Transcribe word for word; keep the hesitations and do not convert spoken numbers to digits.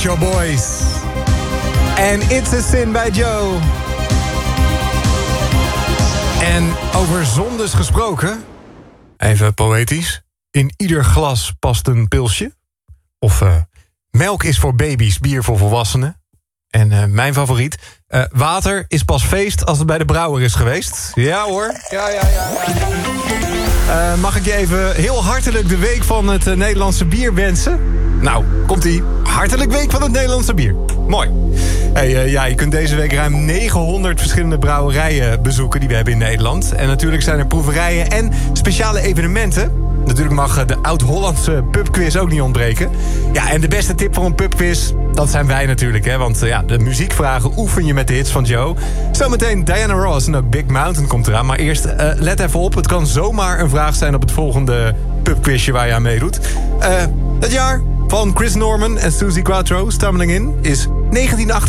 Shop Boys. En It's a Sin bij Joe. En over zondes gesproken, even poëtisch. In ieder glas past een pilsje. Of uh, melk is voor baby's, bier voor volwassenen. En uh, mijn favoriet, uh, water is pas feest als het bij de brouwer is geweest. Ja hoor. Ja, ja, ja. ja. Uh, mag ik je even heel hartelijk de week van het uh, Nederlandse bier wensen? Nou, komt-ie. Hartelijk week van het Nederlandse bier. Mooi. Hey, uh, ja, je kunt deze week ruim negenhonderd verschillende brouwerijen bezoeken die we hebben in Nederland. En natuurlijk zijn er proeverijen en speciale evenementen. Natuurlijk mag de oud-Hollandse pubquiz ook niet ontbreken. Ja, en de beste tip voor een pubquiz, dat zijn wij natuurlijk. Hè? Want uh, ja, de muziekvragen oefen je met de hits van Joe. Zometeen Diana Ross en ook Big Mountain komt eraan. Maar eerst, uh, let even op, het kan zomaar een vraag zijn op het volgende pubquizje waar je aan meedoet. Uh, het jaar van Chris Norman en Suzy Quatro, Stumbling In, is negentien achtenzestig.